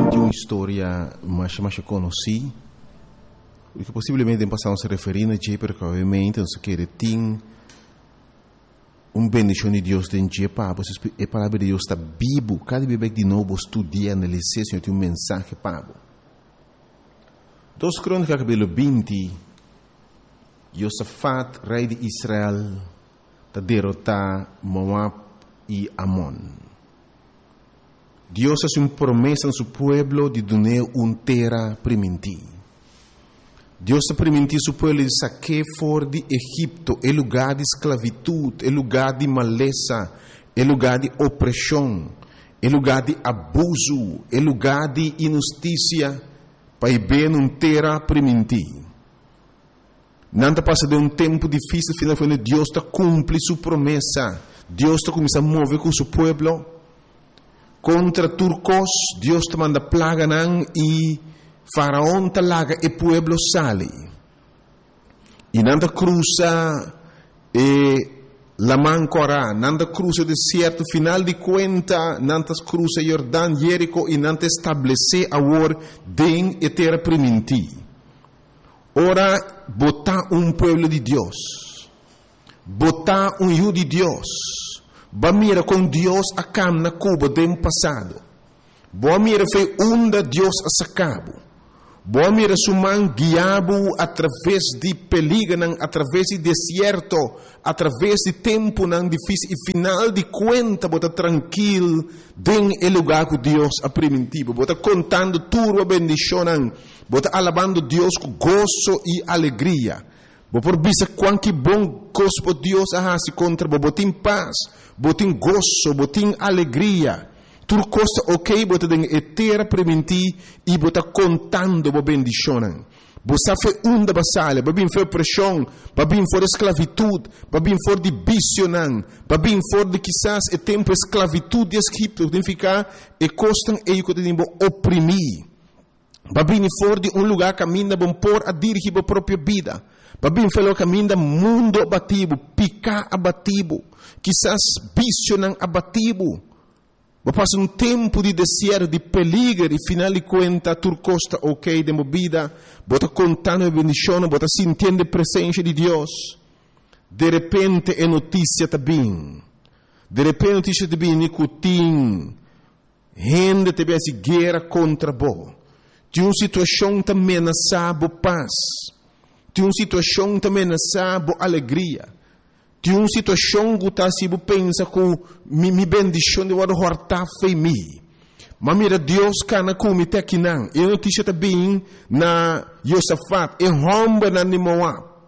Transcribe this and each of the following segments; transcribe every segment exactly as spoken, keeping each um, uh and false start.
de uma história mais, mais conhecida, que possivelmente passamos a referir a Jay, porque obviamente nós queremos ter uma bendição de Deus dentro de Jay, a palavra de Deus está viva, cada vez de novo estudia, analisar, Senhor, tem um mensagem para você. Dos Crônicas, capítulo vinte, Josafat, rei de Israel, está derrotar Moab e Amon. Deus hace uma promessa no seu povo de dar uma terra primitiva. Deus está permitindo seu povo de sacar fora de Egipto, é lugar de esclavitud, é lugar de maleza, é lugar de opressão, é lugar de abuso, é lugar de injustiça, para ir bem uma terra primitiva. Nada passa de um tempo difícil, finalmente Deus está cumprindo sua promessa. Deus está começando a mover com seu povo. Contra turcos, Deus te manda plaga nan e faraón talaga e pueblo sale. E nanda cruza e la mancora, nanda cruza deserto, final de conta, nanda cruza Jordão, Jerico e nanda estabelece agora den e terra primitiva. Ora, botar um pueblo de Deus, botar um rio de Deus. Ba mira com Deus a cam na Cuba do passado. Boa mira foi onda Deus a sacabo. Boa mira suman guiabo através de perigo, através de deserto, através de tempo não difícil e final de conta bota tranquilo den el lugar que Deus a primitivo. Bota contando tudo a bendição, bota alabando Deus com gozo e alegria. Bo por bisa quanto bom gosto Deus a se contra bo botin paz, botin gozo, botin alegria. Tur costa ok, bota den etera prementi e bota contando bo bendicionan. Bo sa fe unda basale, babin fe pressão, babin for esclavitud, babin for de bicionan, babin for de quizás e tempo esclavitud de Egipto, tem ficar e costan e que tem bo oprimir. Babin for de um lugar caminha bom por a dirigir a própria vida. Babin falou caminho mundo abatido, picar abatido, quizás visionam abatido. Passa um tempo de deserto, de perigo, e final de conta, turcosta ok de movida, bota contando a bendição, bota sentindo a presença de Deus. De repente é notícia também. De repente notícia também, nicotim, gente também se guerra contra bo. De uma situação também ameaçada paz. De uma situação também ameaçada alegria. De uma situação que está se pensa que me me bendição de wado horta fe mi. Mas mira Deus cana como te aqui não. E notícia também na Josafat e romba na Moab.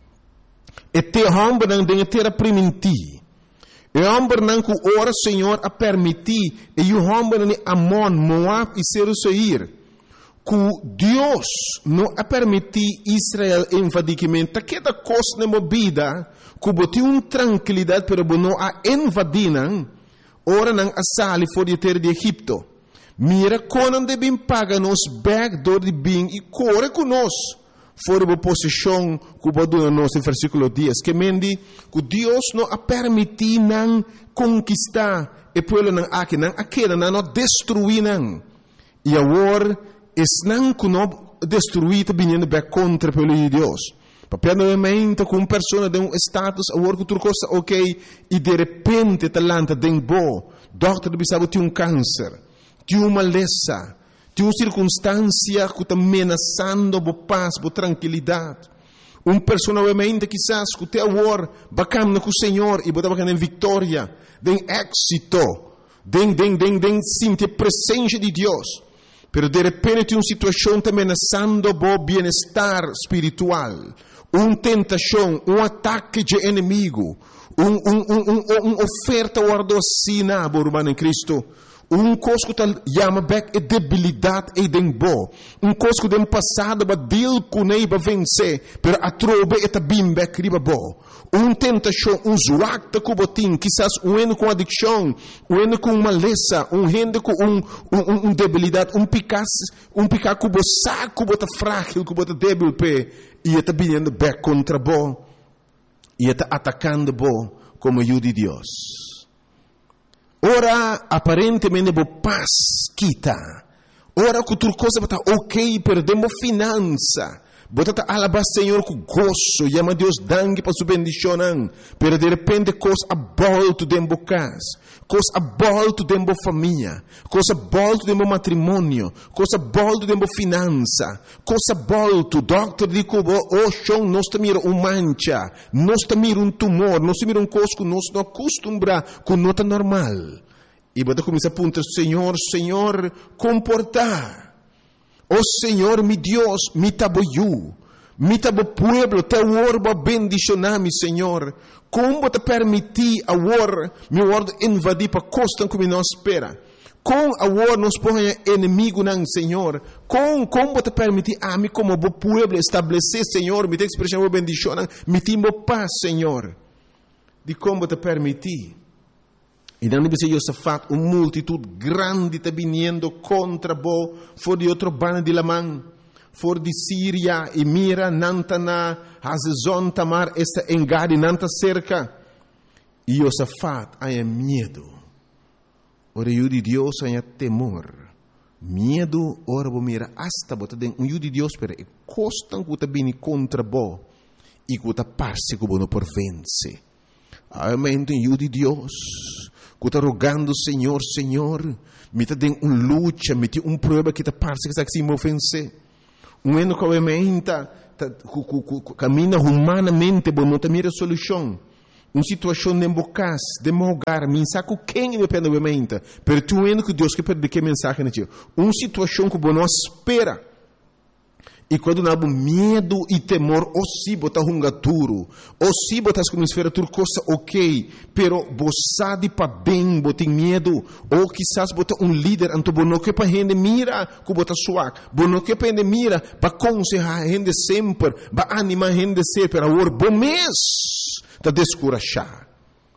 E te romba na de terra primiti. E romba na que ora Senhor a permitir e o romba na Amon, Moab e Seir. Que Deus não a permitir Israel invadicamente, que da coisa na movida, que botou uma tranquilidade para não a invadir, ora não a sali fora de terra de Egipto. Mira quando devem pagar nos backdoor de bem e corre conosco fora da posição que botou nos no versículo dez, que mendi que Deus não a permitir não conquistar e pelo não aqui não aquela não destruir não. E agora es não que não destruir vindo back contra pelo de Deus. Papel novamente com uma pessoa de um status agora que tu costa ok e de repente talanta den bo, doctor bisabo tem um câncer, tem uma maleza, tem uma circunstância que está ameaçando bo paz, bo tranquilidade. Uma pessoa novamente quizás que te agora bacana com o Senhor e botar bacana em vitória, den êxito, den den den den sentir a presença de Deus. Pero de repente tem uma situação também ameaçando o bem-estar espiritual, uma tentação, um ataque de inimigo, uma um, um, um, um oferta guardocina, irmão em Cristo, um coisa que chama back é debilidade e dembo, um coisa que tem passado para deal com ele para vencer, pero a trobe é também back riba bo. Uma tentação, um zuacta com botim, quizás um eno com adicção, um eno com maleza, um rende com um, um, um debilidade, um picar, um picar com o saco, bota frágil, com bota débil pé, e está vindo back contra bo, e está atacando bo como ajuda de Deus. Ora, aparentemente, bo paz quita. Ora que outra coisa está ok, perdemos finança. Bota tá alabar Senhor com gozo, chama Deus dangue para sua bendição, pero de repente coisa abolto dentro da casa, coisa abolto dentro da família, coisa abolto dentro do matrimônio, coisa abolto dentro da finança, coisa abolto, doctor diz oh chão, nós estamos um mancha, nós estamos um tumor, nós estamos um coisa que nós não acostumbramos com nota normal. E bota começa a apontar, Senhor, Senhor, comportar. Oh Senhor, mi Deus, mi taboyu, mi tabo pueblo, te orbo bendicionami, Senhor. Como te permitir a war, mi word invadir para costa como nós espera. Com a war nos põe inimigo não, Senhor. Com como te permitir a mim como bo pueblo estabelecer, Senhor, mi te expressão bendição, mi timo paz, Senhor. De como te permitir. E não deve ser Josafat, uma multitud grande está vindo contra bo, for de outro bando de Lamã, for de Síria, e mira, Nantana, Hazezon, Tamar, esta engade, Nanta cerca. E Josafat, há medo. Ora, o de Deus, há temor. Medo, ora, bo mira, hasta bota den, um de Deus, pero e costan que está vindo contra bo, e que está parse que bo não por vence. Amém, o de Deus. Que está rogando, Senhor, Senhor, me está dando uma luta, me tem uma prova que está parece que está se me ofense. Um eno que obviamente caminha humanamente, mas não está mira solução. Uma situação de embocas, de mogar, mensagem quem depende obviamente, mas tu eno que Deus que perde que mensagem na ti. Uma situação que você não espera. E quando não há medo e temor, ou se botar um gaturo, ou se botar como esfera tudo coisa ok, pero você de para bem, botar medo, ou quizás botar um líder, então você não quer para gente mira, que botar suave, você não quer para gente mira, para aconselhar a gente sempre, para animar a gente sempre, para o bom mês, para descorachar.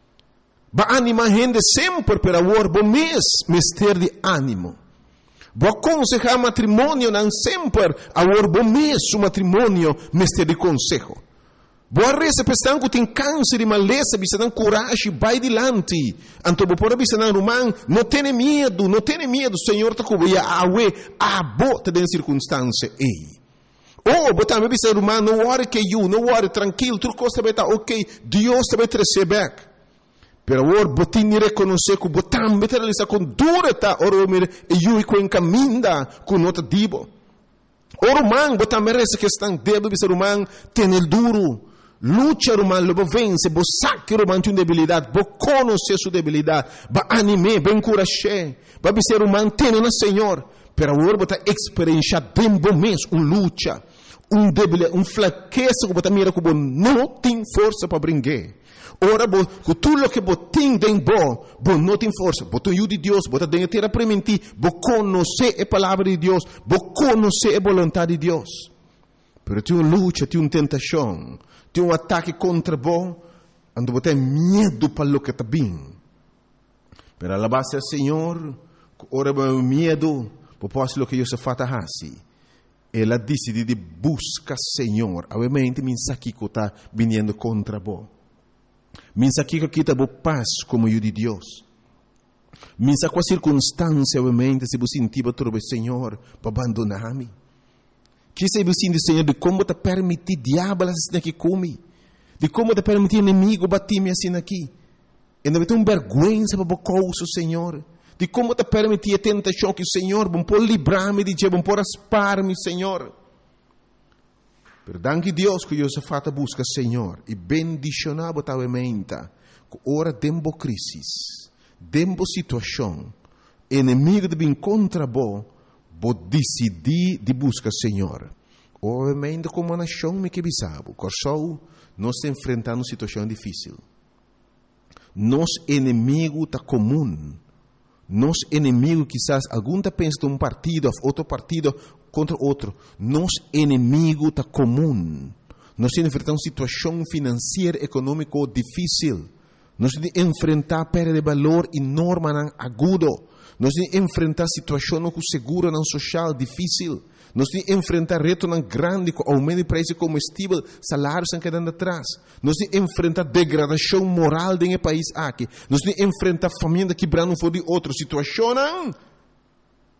Para animar a gente sempre, para o bom mês, mister de ânimo. Vou aconselhar matrimônio não sempre, agora bom mês o matrimônio, mestre de consejo. Vou reza pensando que tem câncer e maleza, bisa tem coragem, vai adiante. Então vou pôr bisa não romano, não tenha medo, não tenha medo, Senhor está cobrindo a awe, a bota de circunstância, ei. Oh, botar me bisa romano, não worry que you, não worry, tranquilo, tudo costa vai estar ok, Deus também te receber. Pero ora botin ni reconocer que botam beter lisa com dura ta ora mir e yu e com caminda com nota dibo. Ora man botam merece que estão debo bisa rumang tener duro. Lucha rumang lobo vence, bo saque rumang tun debilidade, bo conhecer sua debilidade, ba anime, ba encorajar, ba bisa rumang tener na Senhor. Pero ora botar experiencia dembo mes un lucha, um debilidade, um fraqueza que botam mira que bo não tem força para brincar. Ora, com tudo o que você tem dentro, você não tem força. Você tem de Deus, você tem que ter a permitir, você conhecer a palavra de Deus, você conhecer a vontade de Deus. Mas tem uma luta, tem uma tentação, tem um ataque contra você, onde você tem medo para o que está bem. Mas a base do Senhor, ora, o medo, você pode fazer o que você faz assim. Ela decide de buscar o Senhor, obviamente, mensagem que está vindo contra você. Minsa que kita bo paz como eu de Deus. Minsa com a circunstância, obviamente, se você sentir para o Senhor, para abandonar-me. Que se você sentir, Senhor, de como te permitir diabo assim aqui come, de como te permitir inimigo bater-me assim aqui. E não tem uma vergonha para o coisa, Senhor. De como te permitir a tentação que o Senhor, bom por livrar-me de bom por aspar-me, Senhor. Pero danke Deus que Josafat busca Senhor e bendicionar botavamente que ora dembo crisis, dembo situação, inimigo de bem contra bo, bo decidir de buscar Senhor. Obviamente como nação me que bisabo, corsou nós enfrentando situação difícil. Nos inimigo tá comum. Nos inimigo quizás algum tá pensa de um partido, outro partido contra outro. Nos inimigo está comum. Nós enfrentamos situação financeira, econômica difícil. Nós enfrentar perda de valor enorme, agudo. Nós enfrentar situação com seguro não social difícil. Nós enfrentar reto não grande com aumento de preço de combustível, salários estão quedando atrás. Nós enfrentar degradação moral dentro do país aqui. Nós enfrentar família quebrando fora de outra situação.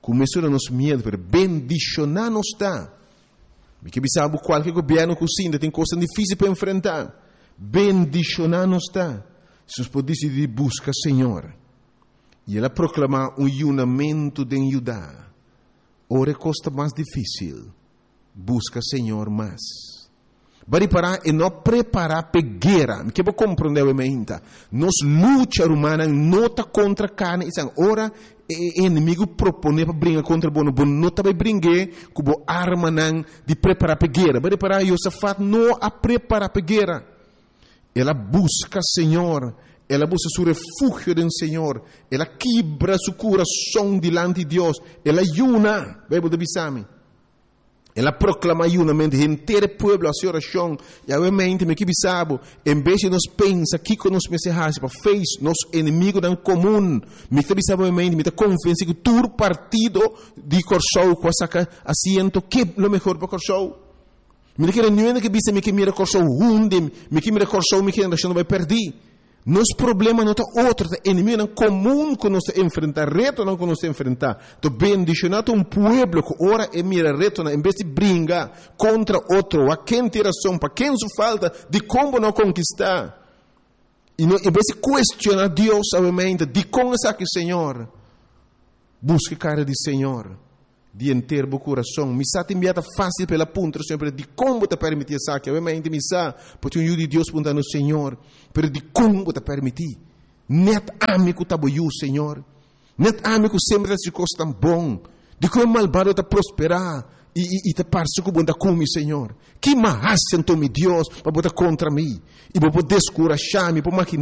Começou a nos medo, para bendicionar nos está. Porque sabe qualquer governo que ainda tem coisa difícil para enfrentar. Bendicionar nos está. Se nós podemos decidir buscar Senhor. E ela proclamar um unimento de ajudar. Ora costa mais difícil. Busca Senhor mais. Bari para e não preparar para guerra. Que vou compreender o mente. Nos luta humana nota contra carne. E ora o inimigo propõe para brincar contra o bono. Não está para brincar com a arma de preparar para guerra. Bari para Josafat não a preparar para guerra. Ela busca Senhor. Ela busca seu refúgio no Senhor. Ela quebra seu coração diante de Deus. Ela ayuna. Bíblia de Bisami. Ela proclama ayunamento inteiro povo a sua oração. E obviamente, me que bisabo, em vez de nos pensa que com nos mensagens para fez nos inimigos em comum, me que bisabo obviamente, me te convence que todo partido de Corsou com essa assento que é o melhor para Corsou. Me que não é que bisa me que mira Corsou hunde, me que mira Corsou me que não vai perder. Nosso problema não é outro, é inimigo comum que nós enfrentar, reto não que nós enfrentar. Então, bendicionado um povo que ora e mira reto, em vez de brincar contra outro, a quem tem razão, para quem se falta, de como não conquistar. E não, em vez de questionar Deus, obviamente, de como está aqui, Senhor, busque a cara de Senhor, de inteiro o coração. Me está enviada fácil pela ponta, sempre de como te permitir isso aqui. Obviamente, me está, porque o de Deus pergunta no Senhor, pero de como te permitir. Net amigo tá boiu, Senhor. Net amigo sempre se coisa tão bom. De como malvado te prosperar e, e, e te parece que bom da come, Senhor. Que mais sentou-me Deus para botar contra mim e para descurajar-me, para